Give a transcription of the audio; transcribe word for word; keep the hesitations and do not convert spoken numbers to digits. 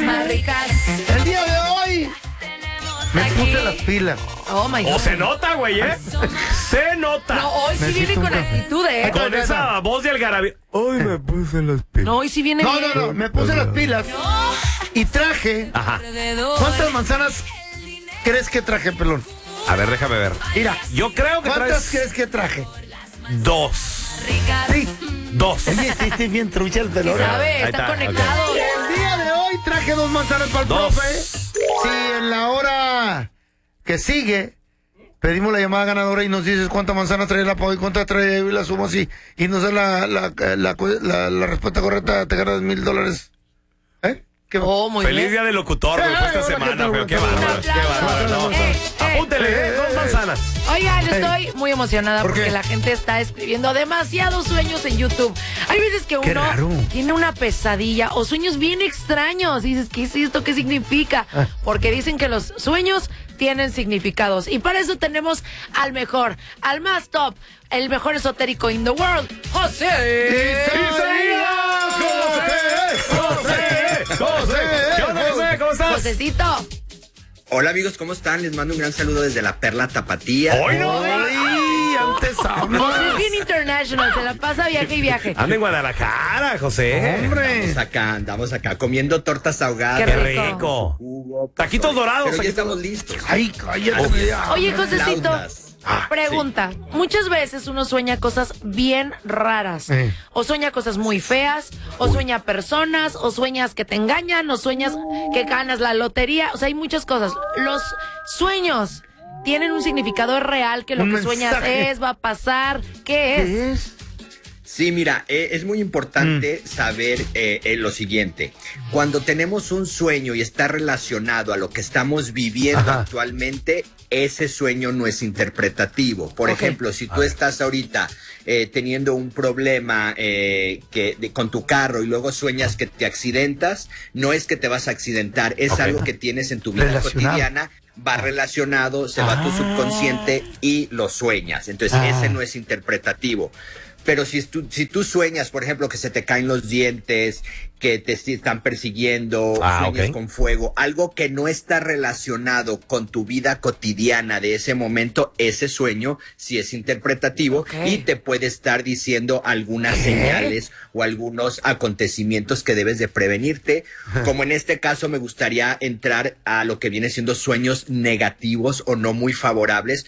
más ricas. El día de hoy me Aquí. puse las pilas. Oh my God. O se nota, güey, ¿eh? Se nota. No, hoy sí Necesito viene un con café. actitud, ¿eh? Con esa voz de algarabía. Hoy me puse las pilas. No, hoy sí viene No, bien. no, no, me puse las pilas y traje. Ajá. ¿Cuántas manzanas crees que traje, pelón? A ver, déjame ver. Mira, Yo creo que ¿cuántas traes crees que traje? dos. Sí. Dos. Oye, sí, estoy bien trucha el pelón. ¿Sabe? Ahí Están está, conectados. El día de hoy traje dos manzanas para el Dos. profe. Si en la hora que sigue pedimos la llamada ganadora y nos dices cuántas manzanas trae la pavo y cuántas trae y la sumamos y, y nos da la, la, la, la, la respuesta correcta, te ganas mil dólares. ¿Eh? ¿Qué? Oh, muy Feliz bien. día del locutor, güey, fue esta Eh, semana, ¿qué tal, pero qué qué tal? bárbaro, Un qué aplauso. bárbaro. No. Eh, eh. Apúntele, ¿eh? Dos manzanas. Oigan, Hey. estoy muy emocionada ¿Por porque qué? la gente está escribiendo demasiados sueños en YouTube. Hay veces que Qué uno raro. tiene una pesadilla o sueños bien extraños y dices, ¿qué es esto? ¿Qué significa? Ah. Porque dicen que los sueños tienen significados y para eso tenemos al mejor, al más top, el mejor esotérico in the world, José. José, José. ¿Qué onda, José? ¿Cómo estás? Josecito. Hola amigos, ¿cómo están? Les mando un gran saludo desde la Perla Tapatía. Hoy no. Ay, antes José hablas. es bien international, se la pasa viaje y viaje. Anda en Guadalajara, José. Hombre. Andamos acá, andamos acá, comiendo tortas ahogadas. Qué Qué rico. rico. Jugo, Taquitos pozole. dorados. Pero ya taquitos- estamos listos. Ay, cállate. ya. Oye, Josecito, Aplaudas. Ah, pregunta. Muchas veces uno sueña cosas bien raras. Eh. O sueña cosas muy feas, o sueña personas, o sueñas que te engañan, o sueñas que ganas la lotería. O sea, hay muchas cosas. Los sueños tienen un significado real, que lo Un que sueñas mensaje. es, va a pasar. ¿Qué es? ¿Qué es? Sí, mira, eh, es muy importante Mm. saber eh, eh, lo siguiente. Cuando tenemos un sueño y está relacionado a lo que estamos viviendo Ajá. actualmente, ese sueño no es interpretativo. Por Ok. ejemplo, si tú estás ahorita eh, teniendo un problema eh, que, de- con tu carro y luego sueñas que te accidentas, no es que te vas a accidentar, es Ok. algo que tienes en tu vida Relacionado. cotidiana, va relacionado, se va a tu Ah. subconsciente y lo sueñas. Entonces, Ah. ese no es interpretativo. Pero si tú, si tú sueñas, por ejemplo, que se te caen los dientes, que te esti- están persiguiendo, Ah, sueñas ok. con fuego, algo que no está relacionado con tu vida cotidiana de ese momento, ese sueño sí es interpretativo Ok. y te puede estar diciendo algunas señales o algunos acontecimientos que debes de prevenirte. Como en este caso me gustaría entrar a lo que viene siendo sueños negativos o no muy favorables,